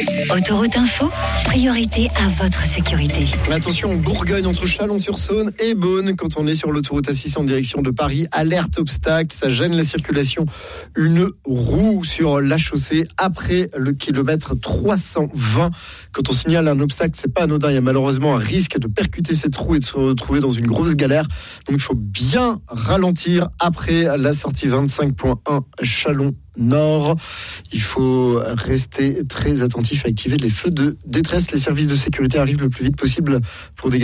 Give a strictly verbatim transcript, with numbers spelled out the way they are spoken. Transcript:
Autoroute Info, priorité à votre sécurité. Attention, en Bourgogne, entre Chalon-sur-Saône et Beaune, quand on est sur l'autoroute A six en direction de Paris, alerte obstacle, ça gêne la circulation. Une roue sur la chaussée après le kilomètre trois cent vingt. Quand on signale un obstacle, c'est pas anodin, il y a malheureusement un risque de percuter cette roue et de se retrouver dans une grosse galère. Donc il faut bien ralentir après la sortie vingt-cinq point un Chalon Nord. Il faut rester très attentif à activer les feux de détresse. Les services de sécurité arrivent le plus vite possible pour dégager